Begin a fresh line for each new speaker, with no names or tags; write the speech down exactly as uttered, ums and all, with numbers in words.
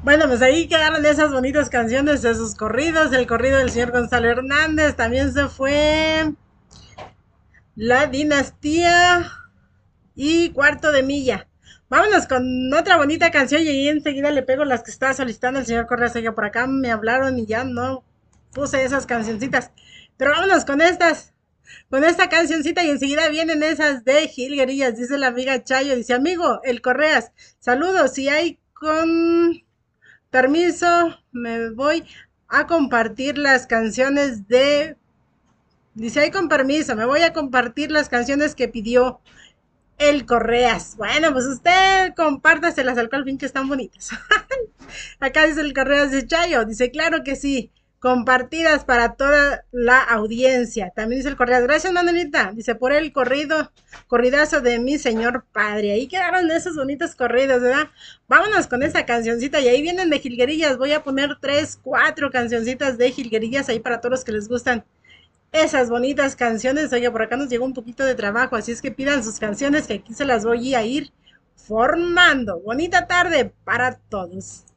Bueno, pues ahí quedaron esas bonitas canciones de sus corridos, el corrido del señor Gonzalo Hernández, también se fue La Dinastía y Cuarto de Milla. Vámonos con otra bonita canción y ahí enseguida le pego las que está solicitando el señor Correa Sella. Por acá me hablaron y ya no puse esas cancioncitas. Pero vámonos con estas, con esta cancioncita y enseguida vienen esas de Jilguerillas, dice la amiga Chayo. Dice, amigo, el Correas, saludos, si hay con permiso, me voy a compartir las canciones de... Dice, ahí con permiso, me voy a compartir las canciones que pidió el Correas. Bueno, pues usted compártaselas al fin que están bonitas. Acá dice el Correas de Chayo. Dice, claro que sí. Compartidas para toda la audiencia. También dice el Correas. Gracias, Manuelita. Dice, por el corrido, corridazo de mi señor padre. Ahí quedaron esos bonitos corridos, ¿verdad? Vámonos con esa cancioncita. Y ahí vienen de Jilguerillas. Voy a poner tres, cuatro cancioncitas de Jilguerillas ahí para todos los que les gustan esas bonitas canciones. Oiga, por acá nos llegó un poquito de trabajo, así es que pidan sus canciones que aquí se las voy a ir formando. Bonita tarde para todos.